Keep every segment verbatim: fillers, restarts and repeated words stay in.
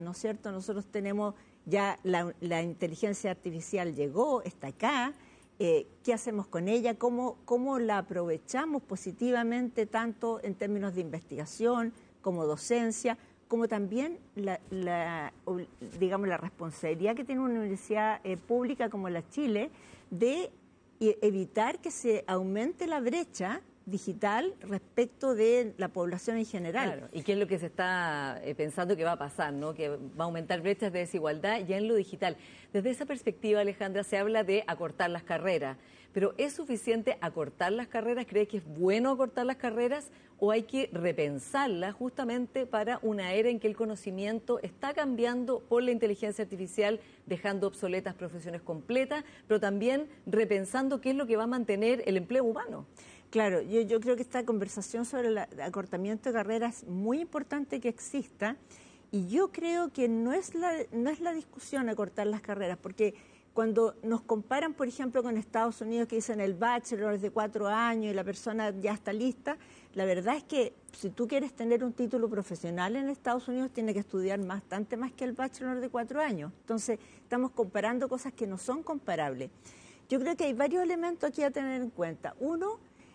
¿no es cierto? Nosotros tenemos ya la, la inteligencia artificial llegó, está acá. Eh, ¿Qué hacemos con ella? ¿Cómo, ¿Cómo la aprovechamos positivamente tanto en términos de investigación como docencia, como también la, la, digamos, la responsabilidad que tiene una universidad eh, pública como la Chile de eh, evitar que se aumente la brecha digital respecto de la población en general? Claro, y qué es lo que se está eh, pensando que va a pasar, ¿no? Que va a aumentar brechas de desigualdad ya en lo digital. Desde esa perspectiva, Alejandra, se habla de acortar las carreras, pero ¿es suficiente acortar las carreras? ¿Cree que es bueno acortar las carreras o hay que repensarlas justamente para una era en que el conocimiento está cambiando por la inteligencia artificial, dejando obsoletas profesiones completas, pero también repensando qué es lo que va a mantener el empleo humano? Claro, yo, yo creo que esta conversación sobre el acortamiento de carreras es muy importante que exista, y yo creo que no es la, no es la discusión acortar las carreras, porque cuando nos comparan, por ejemplo, con Estados Unidos, que dicen el bachelor es de cuatro años y la persona ya está lista, la verdad es que si tú quieres tener un título profesional en Estados Unidos, tienes que estudiar bastante más que el bachelor de cuatro años. Entonces, estamos comparando cosas que no son comparables. Yo creo que hay varios elementos aquí a tener en cuenta. Uno,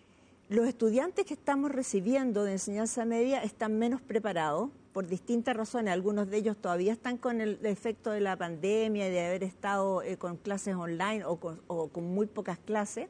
los estudiantes que estamos recibiendo de enseñanza media están menos preparados por distintas razones. Algunos de ellos todavía están con el efecto de la pandemia y de haber estado eh, con clases online o con, o con muy pocas clases.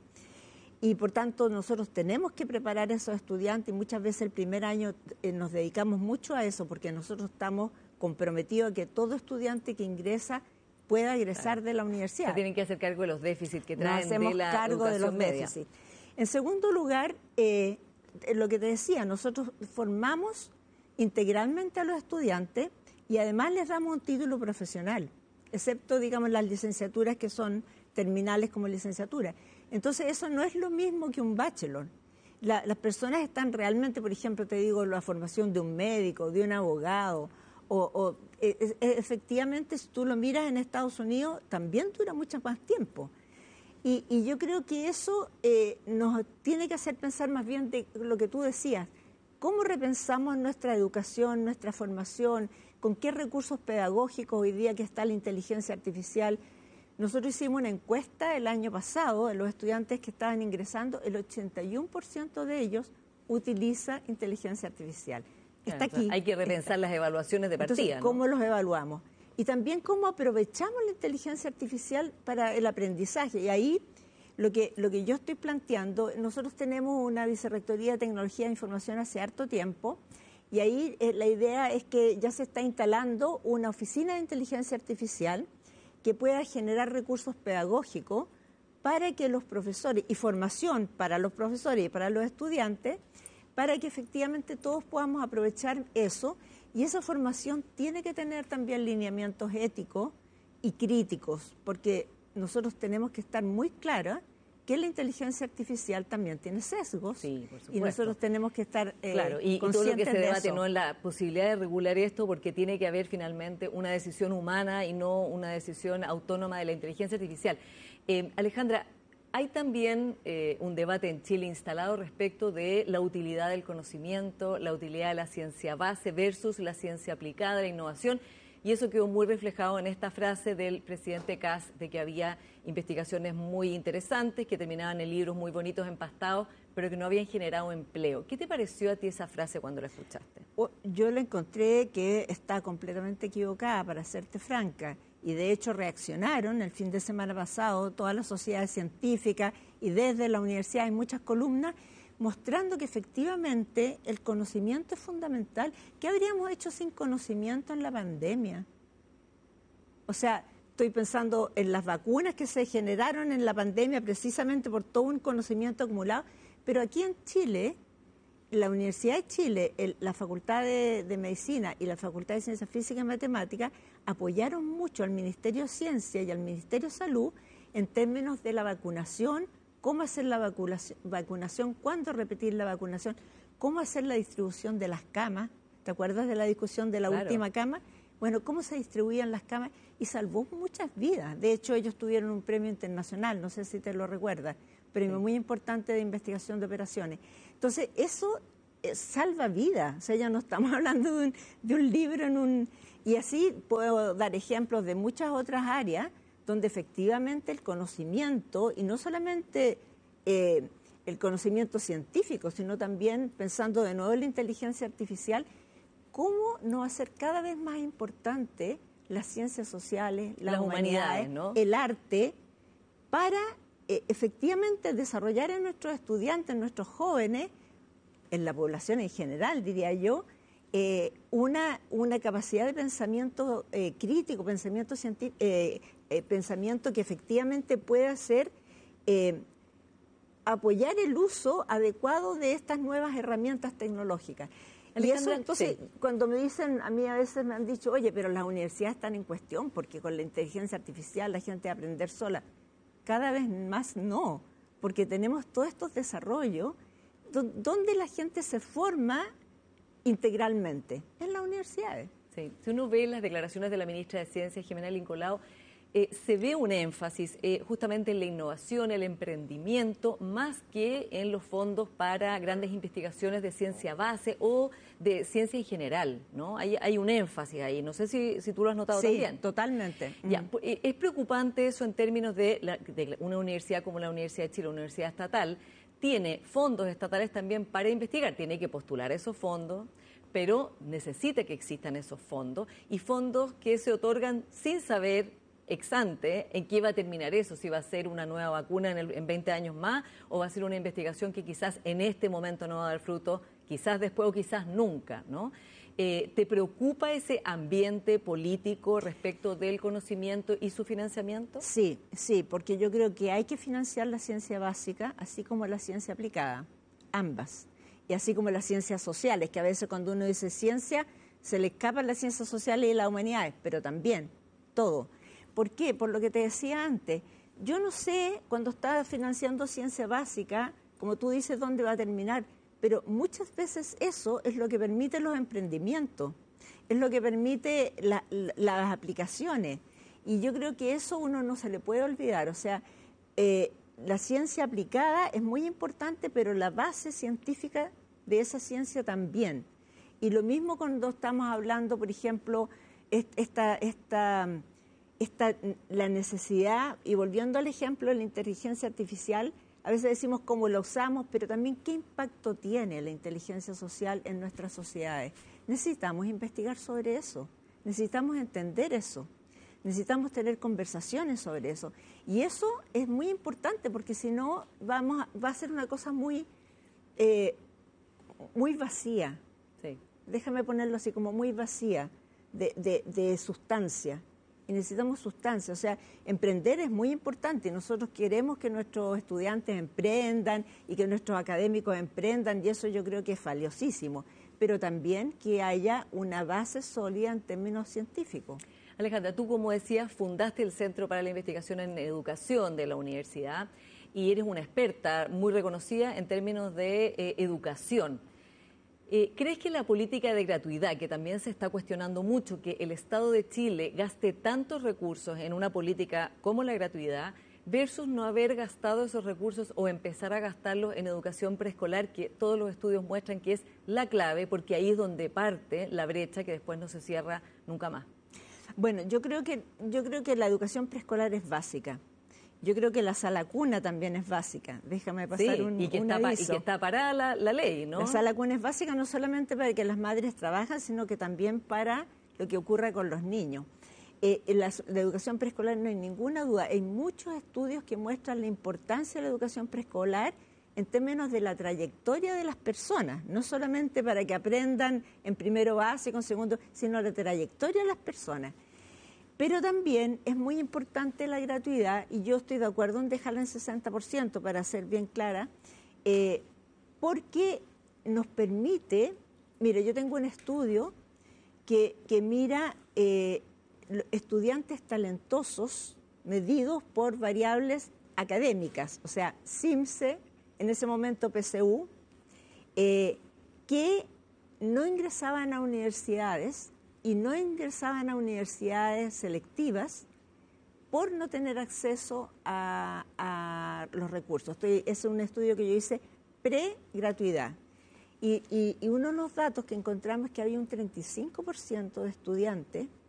Y por tanto nosotros tenemos que preparar a esos estudiantes, y muchas veces el primer año eh, nos dedicamos mucho a eso porque nosotros estamos comprometidos a que todo estudiante que ingresa pueda egresar, claro, de la universidad. Se tienen que hacer cargo de los déficits que traen nos hacemos de la cargo de los media. déficits. En segundo lugar, eh, lo que te decía, nosotros formamos integralmente a los estudiantes y además les damos un título profesional, excepto, digamos, las licenciaturas que son terminales como licenciatura. Entonces, eso no es lo mismo que un bachelor. La, las personas están realmente, por ejemplo, te digo, la formación de un médico, de un abogado, o, o e, e, efectivamente, si tú lo miras en Estados Unidos, también dura mucho más tiempo. Y, y yo creo que eso eh, nos tiene que hacer pensar más bien de lo que tú decías, cómo repensamos nuestra educación, nuestra formación, con qué recursos pedagógicos hoy día que está la inteligencia artificial. Nosotros hicimos una encuesta el año pasado de los estudiantes que estaban ingresando, el ochenta y uno por ciento de ellos utiliza inteligencia artificial. Está Claro, aquí. Hay que repensar está. las evaluaciones de partida. Entonces, ¿cómo, ¿no?, los evaluamos? Y también cómo aprovechamos la inteligencia artificial para el aprendizaje. Y ahí lo que, lo que yo estoy planteando, nosotros tenemos una vicerrectoría de tecnología de información hace harto tiempo, y ahí eh, la idea es que ya se está instalando una oficina de inteligencia artificial que pueda generar recursos pedagógicos para que los profesores, y formación para los profesores y para los estudiantes, para que efectivamente todos podamos aprovechar eso. Y esa formación tiene que tener también lineamientos éticos y críticos, porque nosotros tenemos que estar muy claros que la inteligencia artificial también tiene sesgos, sí, por supuesto, y nosotros tenemos que estar eh, claro, y, conscientes y todo lo que se debate de no es la posibilidad de regular esto, porque tiene que haber finalmente una decisión humana y no una decisión autónoma de la inteligencia artificial. Eh, Alejandra, hay también eh, un debate en Chile instalado respecto de la utilidad del conocimiento, la utilidad de la ciencia base versus la ciencia aplicada, la innovación, y eso quedó muy reflejado en esta frase del presidente Kast de que había investigaciones muy interesantes que terminaban en libros muy bonitos, empastados, pero que no habían generado empleo. ¿Qué te pareció a ti esa frase cuando la escuchaste? Yo la encontré que está completamente equivocada, para serte franca. Y de hecho reaccionaron el fin de semana pasado todas las sociedades científicas y desde la universidad hay muchas columnas mostrando que efectivamente el conocimiento es fundamental. ¿Qué habríamos hecho sin conocimiento en la pandemia? O sea, estoy pensando en las vacunas que se generaron en la pandemia precisamente por todo un conocimiento acumulado, pero aquí en Chile, la Universidad de Chile, el, la Facultad de, de Medicina y la Facultad de Ciencias Físicas y Matemáticas apoyaron mucho al Ministerio de Ciencia y al Ministerio de Salud en términos de la vacunación, cómo hacer la vacunación, vacunación, cuándo repetir la vacunación, cómo hacer la distribución de las camas. ¿Te acuerdas de la discusión de la Claro. última cama? Bueno, cómo se distribuían las camas, y salvó muchas vidas. De hecho, ellos tuvieron un premio internacional, no sé si te lo recuerdas, premio sí. muy importante de investigación de operaciones. Entonces, eso eh, salva vidas. O sea, ya no estamos hablando de un, de un libro en un, Y así puedo dar ejemplos de muchas otras áreas donde efectivamente el conocimiento, y no solamente eh, el conocimiento científico, sino también pensando de nuevo en la inteligencia artificial, cómo no hacer cada vez más importante las ciencias sociales, las, las humanidades, humanidades ¿no? el arte, para eh, efectivamente desarrollar en nuestros estudiantes, en nuestros jóvenes, en la población en general, diría yo, eh, una, una capacidad de pensamiento eh, crítico, pensamiento científico, eh, eh, pensamiento que efectivamente pueda ser eh, apoyar el uso adecuado de estas nuevas herramientas tecnológicas. Y eso, entonces, sí. Cuando me dicen, a mí a veces me han dicho, oye, pero las universidades están en cuestión porque con la inteligencia artificial la gente va a aprender sola. Cada vez más no, porque tenemos todos estos desarrollos donde la gente se forma integralmente, en las universidades. Sí. Si uno ve las declaraciones de la ministra de Ciencias, Jimena Lincolao, Eh, se ve un énfasis eh, justamente en la innovación, el emprendimiento, más que en los fondos para grandes investigaciones de ciencia base o de ciencia en general, ¿no? Hay, hay un énfasis ahí. No sé si, si tú lo has notado sí, también. Sí, totalmente. Ya, mm. Es preocupante eso en términos de, la, de una universidad como la Universidad de Chile, una universidad estatal, tiene fondos estatales también para investigar, tiene que postular esos fondos, pero necesita que existan esos fondos y fondos que se otorgan sin saber ex ante en qué va a terminar eso, si va a ser una nueva vacuna en, el, en veinte años más o va a ser una investigación que quizás en este momento no va a dar fruto, quizás después o quizás nunca, ¿no? Eh, ¿Te preocupa ese ambiente político respecto del conocimiento y su financiamiento? Sí, sí, porque yo creo que hay que financiar la ciencia básica así como la ciencia aplicada, ambas, y así como las ciencias sociales, que a veces cuando uno dice ciencia se le escapan las ciencias sociales y las humanidades, pero también todo. ¿Por qué? Por lo que te decía antes. Yo no sé, cuando está financiando ciencia básica, como tú dices, dónde va a terminar, pero muchas veces eso es lo que permite los emprendimientos, es lo que permite la, la, las aplicaciones. Y yo creo que eso uno no se le puede olvidar. O sea, eh, la ciencia aplicada es muy importante, pero la base científica de esa ciencia también. Y lo mismo cuando estamos hablando, por ejemplo, esta... esta Esta, la necesidad, y volviendo al ejemplo de la inteligencia artificial, a veces decimos cómo la usamos, pero también qué impacto tiene la inteligencia social en nuestras sociedades. Necesitamos investigar sobre eso, necesitamos entender eso, necesitamos tener conversaciones sobre eso. Y eso es muy importante porque si no vamos a, va a ser una cosa muy, eh, muy vacía. Sí. Déjame ponerlo así, como muy vacía de, de, de sustancia. Y necesitamos sustancia, o sea, emprender es muy importante y nosotros queremos que nuestros estudiantes emprendan y que nuestros académicos emprendan y eso yo creo que es valiosísimo, pero también que haya una base sólida en términos científicos. Alejandra, tú, como decías, fundaste el Centro para la Investigación en Educación de la universidad y eres una experta muy reconocida en términos de eh, educación. Eh, ¿Crees que la política de gratuidad, que también se está cuestionando mucho, que el Estado de Chile gaste tantos recursos en una política como la gratuidad, versus no haber gastado esos recursos o empezar a gastarlos en educación preescolar, que todos los estudios muestran que es la clave, porque ahí es donde parte la brecha que después no se cierra nunca más? Bueno, yo creo que, yo creo que la educación preescolar es básica. Yo creo que la sala cuna también es básica. Déjame pasar sí, un, y que un está, aviso. Y que está parada la, la ley, ¿no? La sala cuna es básica no solamente para que las madres trabajen, sino que también para lo que ocurra con los niños. Eh, la, la educación preescolar no hay ninguna duda. Hay muchos estudios que muestran la importancia de la educación preescolar en términos de la trayectoria de las personas, no solamente para que aprendan en primero básico, en segundo, sino la trayectoria de las personas. Pero también es muy importante la gratuidad, y yo estoy de acuerdo en dejarla en sesenta por ciento, para ser bien clara, eh, porque nos permite, mire, yo tengo un estudio que, que mira eh, estudiantes talentosos medidos por variables académicas, o sea, CIMSE, en ese momento P S U, eh, que no ingresaban a universidades y no ingresaban a universidades selectivas por no tener acceso a, a los recursos. Estoy, es un estudio que yo hice pre-gratuidad. Y, y, y uno de los datos que encontramos es que había un treinta y cinco por ciento de estudiantes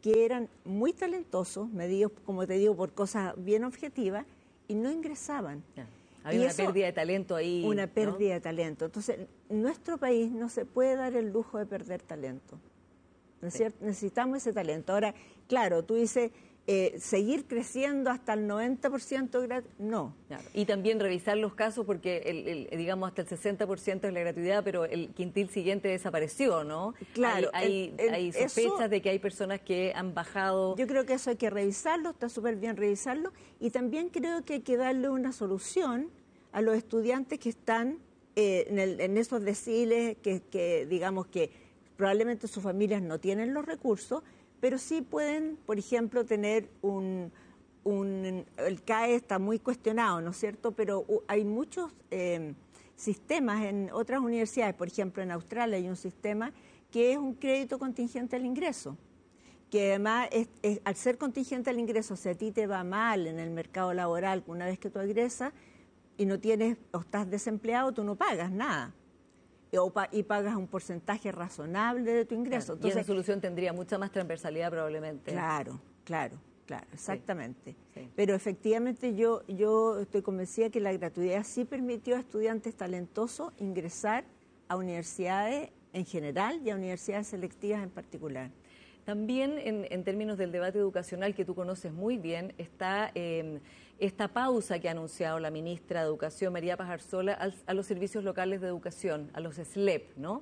que eran muy talentosos, medidos, como te digo, por cosas bien objetivas, y no ingresaban. Ya. Hay y una eso, pérdida de talento ahí. Una pérdida ¿no? de talento. Entonces, nuestro país no se puede dar el lujo de perder talento. ¿No es Sí. cierto? Necesitamos ese talento. Ahora, claro, tú dices, eh, seguir creciendo hasta el noventa por ciento gratis, no. Claro. Y también revisar los casos porque, el, el, digamos, hasta el sesenta por ciento es la gratuidad, pero el quintil siguiente desapareció, ¿no? Claro. Hay, el, el, hay, hay sospechas eso, de que hay personas que han bajado. Yo creo que eso hay que revisarlo, está súper bien revisarlo, y también creo que hay que darle una solución a los estudiantes que están eh, en, el, en esos deciles, que, que digamos que probablemente sus familias no tienen los recursos, pero sí pueden, por ejemplo, tener un, un... El C A E está muy cuestionado, ¿no es cierto? Pero hay muchos eh, sistemas en otras universidades, por ejemplo, en Australia hay un sistema que es un crédito contingente al ingreso, que además, es, es, al ser contingente al ingreso, si a ti te va mal en el mercado laboral una vez que tú egresas y no tienes o estás desempleado, tú no pagas nada. Y pagas un porcentaje razonable de tu ingreso. Claro, Entonces, y esa solución tendría mucha más transversalidad probablemente. Claro, claro, claro, exactamente. Sí, sí. Pero efectivamente yo, yo estoy convencida que la gratuidad sí permitió a estudiantes talentosos ingresar a universidades en general y a universidades selectivas en particular. También en, en términos del debate educacional que tú conoces muy bien, está eh, esta pausa que ha anunciado la ministra de Educación, María Paz Arzola, a, a los servicios locales de educación, a los S L E P, ¿no?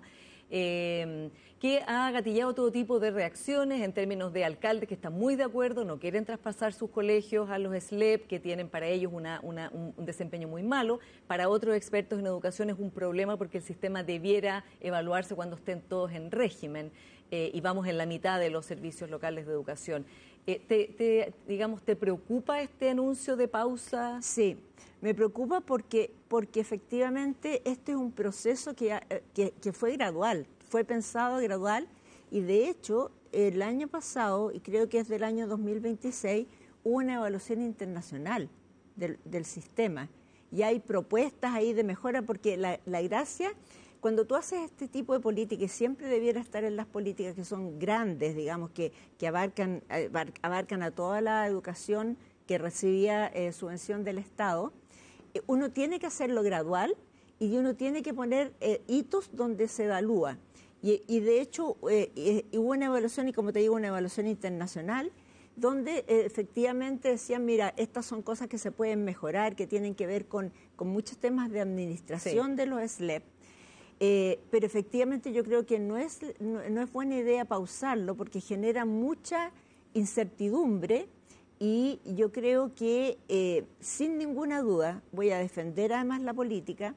Eh, que ha gatillado todo tipo de reacciones en términos de alcaldes que están muy de acuerdo, no quieren traspasar sus colegios a los S L E P, que tienen para ellos una, una, un desempeño muy malo. Para otros expertos en educación es un problema porque el sistema debiera evaluarse cuando estén todos en régimen. Eh, y vamos en la mitad de los servicios locales de educación. Eh, te, te, digamos, ¿te preocupa este anuncio de pausa? Sí, me preocupa porque, porque efectivamente este es un proceso que, que, que fue gradual, fue pensado gradual, y de hecho el año pasado, y creo que es del año dos mil veintiséis, hubo una evaluación internacional del, del sistema, y hay propuestas ahí de mejora, porque la, la gracia... Cuando tú haces este tipo de política, y siempre debiera estar en las políticas que son grandes, digamos, que, que abarcan, abarcan a toda la educación que recibía eh, subvención del Estado, eh, uno tiene que hacerlo gradual y uno tiene que poner eh, hitos donde se evalúa. Y, y de hecho eh, eh, hubo una evaluación, y como te digo, una evaluación internacional, donde eh, efectivamente decían, mira, estas son cosas que se pueden mejorar, que tienen que ver con, con muchos temas de administración sí. de los S L E P. Eh, pero efectivamente yo creo que no es, no, no es buena idea pausarlo porque genera mucha incertidumbre, y yo creo que eh, sin ninguna duda voy a defender además la política.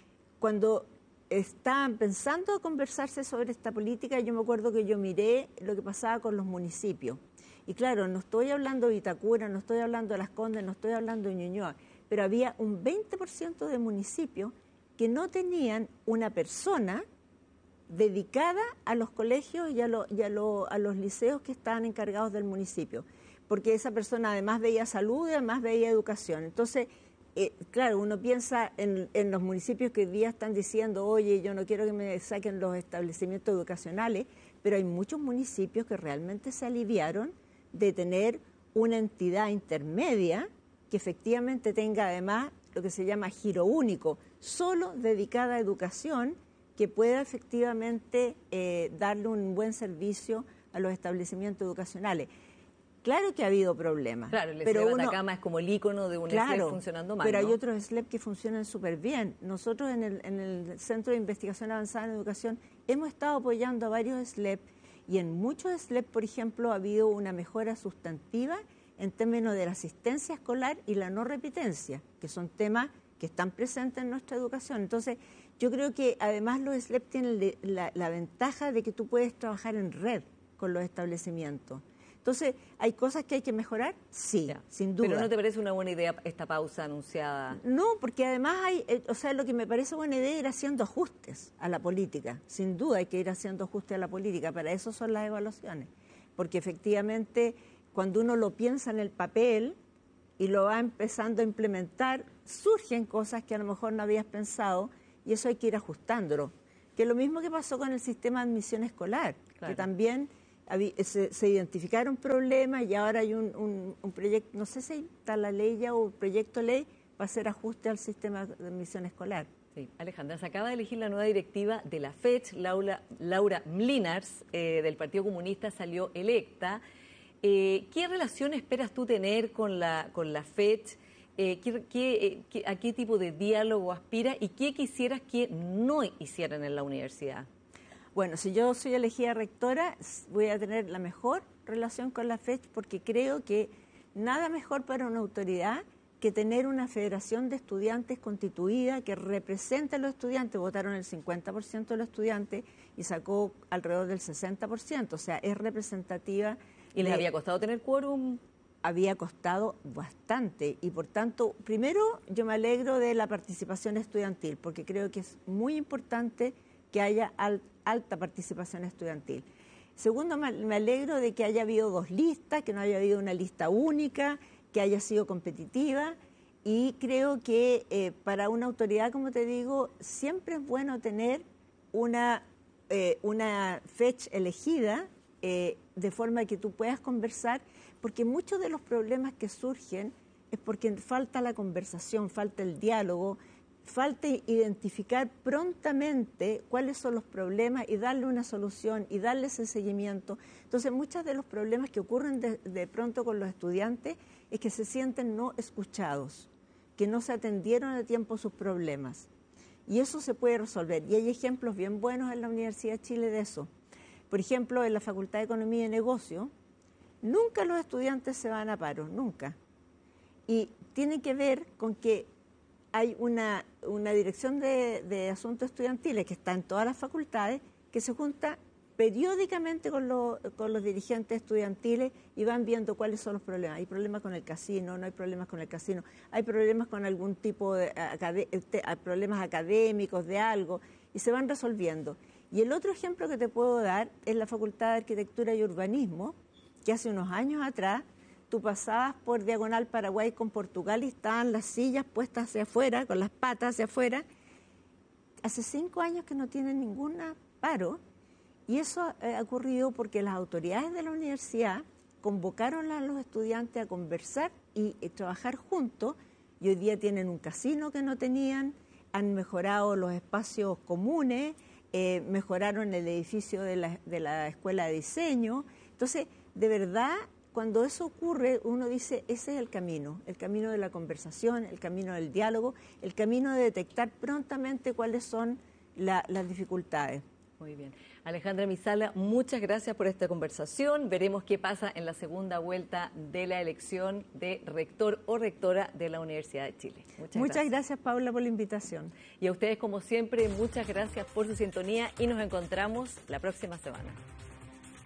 Cuando estaban pensando conversarse sobre esta política, yo me acuerdo que yo miré lo que pasaba con los municipios. Y claro, no estoy hablando de Vitacura, no estoy hablando de Las Condes, no estoy hablando de Ñuñoa, pero había un veinte por ciento de municipios que no tenían una persona dedicada a los colegios y, a, lo, y a, lo, a los liceos que estaban encargados del municipio, porque esa persona además veía salud y además veía educación. Entonces, eh, claro, uno piensa en, en los municipios que hoy día están diciendo, oye, yo no quiero que me saquen los establecimientos educacionales, pero hay muchos municipios que realmente se aliviaron de tener una entidad intermedia que efectivamente tenga además lo que se llama giro único, solo dedicada a educación, que pueda efectivamente eh, darle un buen servicio a los establecimientos educacionales. Claro que ha habido problemas. Claro, el pero S L E P uno, Atacama es como el ícono de un claro, S L E P funcionando mal, pero ¿no? hay otros S L E P que funcionan súper bien. Nosotros en el, en el Centro de Investigación Avanzada en Educación hemos estado apoyando a varios S L E P, y en muchos S L E P, por ejemplo, ha habido una mejora sustantiva en términos de la asistencia escolar y la no repitencia, que son temas que están presentes en nuestra educación. Entonces, yo creo que además los S L E P tienen la, la ventaja de que tú puedes trabajar en red con los establecimientos. Entonces, ¿hay cosas que hay que mejorar? Sí, ya, sin duda. ¿Pero no te parece una buena idea esta pausa anunciada? No, porque además hay, eh, o sea, lo que me parece buena idea es ir haciendo ajustes a la política. Sin duda hay que ir haciendo ajustes a la política, para eso son las evaluaciones. Porque efectivamente, cuando uno lo piensa en el papel y lo va empezando a implementar, surgen cosas que a lo mejor no habías pensado, y eso hay que ir ajustándolo. Que es lo mismo que pasó con el sistema de admisión escolar, claro, que también se, se identificaron problemas y ahora hay un, un, un proyecto, no sé si está la ley ya o el proyecto de ley para hacer ajuste al sistema de admisión escolar. Sí. Alejandra, se acaba de elegir la nueva directiva de la FECH, Laura, Laura Mlinars, eh, del Partido Comunista, salió electa. Eh, ¿Qué relación esperas tú tener con la, con la FECH? Eh, ¿qué, qué, qué, ¿A qué tipo de diálogo aspiras y qué quisieras que no hicieran en la universidad? Bueno, si yo soy elegida rectora, voy a tener la mejor relación con la FECH porque creo que nada mejor para una autoridad que tener una federación de estudiantes constituida que represente a los estudiantes. Votaron el cincuenta por ciento de los estudiantes y sacó alrededor del sesenta por ciento, o sea, es representativa. ¿Y les había costado tener quórum? Había costado bastante y por tanto, primero yo me alegro de la participación estudiantil porque creo que es muy importante que haya al, alta participación estudiantil. Segundo, me alegro de que haya habido dos listas, que no haya habido una lista única, que haya sido competitiva y creo que eh, para una autoridad, como te digo, siempre es bueno tener una, eh, una FECH elegida eh, de forma que tú puedas conversar, porque muchos de los problemas que surgen es porque falta la conversación, falta el diálogo, falta identificar prontamente cuáles son los problemas y darle una solución y darle ese seguimiento. Entonces, muchos de los problemas que ocurren de, de pronto con los estudiantes es que se sienten no escuchados, que no se atendieron a tiempo sus problemas. Y eso se puede resolver. Y hay ejemplos bien buenos en la Universidad de Chile de eso. Por ejemplo, en la Facultad de Economía y Negocio, nunca los estudiantes se van a paro, nunca. Y tiene que ver con que hay una, una dirección de, de asuntos estudiantiles que está en todas las facultades, que se junta periódicamente con, lo, con los dirigentes estudiantiles y van viendo cuáles son los problemas. Hay problemas con el casino, no hay problemas con el casino, hay problemas con algún tipo de acad- problemas académicos, de algo, y se van resolviendo. Y el otro ejemplo que te puedo dar es la Facultad de Arquitectura y Urbanismo, que hace unos años atrás tú pasabas por Diagonal Paraguay con Portugal y estaban las sillas puestas hacia afuera, con las patas hacia afuera. Hace cinco años que no tienen ningún paro y eso ha ocurrido porque las autoridades de la universidad convocaron a los estudiantes a conversar y, y trabajar juntos y hoy día tienen un casino que no tenían, han mejorado los espacios comunes, eh, mejoraron el edificio de la, de la Escuela de Diseño. Entonces, de verdad, cuando eso ocurre, uno dice, ese es el camino, el camino de la conversación, el camino del diálogo, el camino de detectar prontamente cuáles son la, las dificultades. Muy bien. Alejandra Mizala, muchas gracias por esta conversación. Veremos qué pasa en la segunda vuelta de la elección de rector o rectora de la Universidad de Chile. Muchas, muchas gracias. gracias, Paula, por la invitación. Y a ustedes, como siempre, muchas gracias por su sintonía y nos encontramos la próxima semana.